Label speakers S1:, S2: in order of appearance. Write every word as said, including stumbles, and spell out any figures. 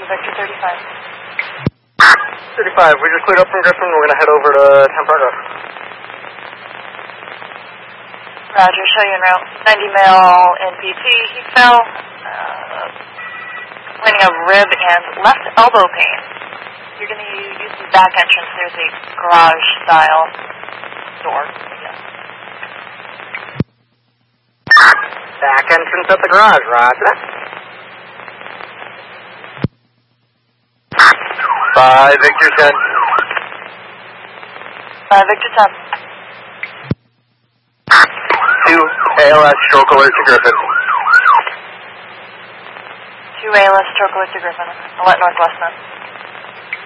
S1: Victor thirty-five.
S2: thirty-five, we just cleared up from Griffin. We're going to head over to Town Progress.
S1: Roger, show you en route. ninety male N P T, he fell. Uh, complaining of rib and left elbow pain. You're going to use the back entrance. There's a garage-style door, I guess.
S2: Back entrance at the garage, roger. Five, Victor ten.
S1: Five, Victor ten.
S2: Two, A L S, stroke alert to Griffin.
S1: Two A L S, stroke alert to Griffin. I'll let Northwest know.